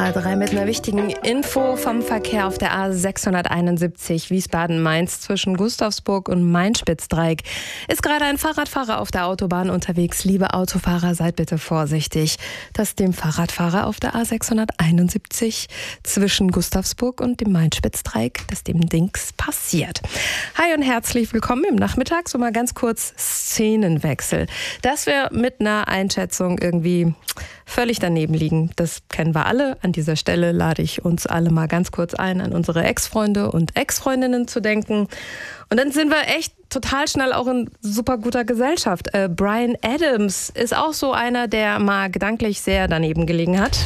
HR3 mit einer wichtigen Info vom Verkehr auf der A671 Wiesbaden-Mainz zwischen Gustavsburg und Main-Spitz-Dreieck. Ist gerade ein Fahrradfahrer auf der Autobahn unterwegs. Liebe Autofahrer, seid bitte vorsichtig, dass dem Fahrradfahrer auf der A671 zwischen Gustavsburg und dem Main-Spitz-Dreieck, dass dem Dings passiert. Hi und herzlich willkommen im Nachmittag. So mal ganz kurz Szenenwechsel. Dass wir mit einer Einschätzung irgendwie völlig daneben liegen, das kennen wir alle. An dieser Stelle lade ich uns alle mal ganz kurz ein, an unsere Ex-Freunde und Ex-Freundinnen zu denken. Und dann sind wir echt total schnell auch in super guter Gesellschaft. Bryan Adams ist auch so einer, der mal gedanklich sehr daneben gelegen hat.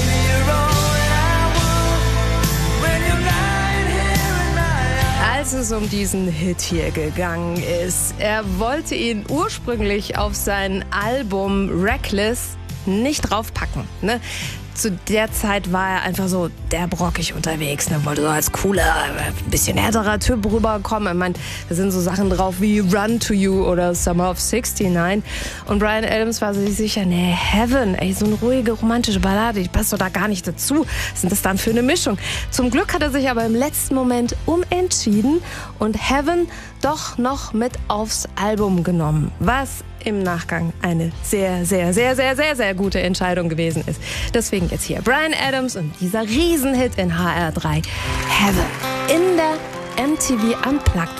Als es um diesen Hit hier gegangen ist. Er wollte ihn ursprünglich auf sein Album Reckless nicht draufpacken, ne? Zu der Zeit war er einfach so der brockig unterwegs, ne? Wollte so als cooler, bisschen härterer Typ rüberkommen. Ich meine, da sind so Sachen drauf wie Run to You oder Summer of 69. Und Bryan Adams war sich sicher, nee, Heaven, ey, so eine ruhige, romantische Ballade, die passt doch da gar nicht dazu. Was sind das dann für eine Mischung? Zum Glück hat er sich aber im letzten Moment umentschieden und Heaven doch noch mit aufs Album genommen. Was im Nachgang eine sehr, sehr, sehr, sehr, sehr, sehr gute Entscheidung gewesen ist. Deswegen jetzt hier Bryan Adams und dieser Riesenhit in HR3, Heaven, in der MTV Unplugged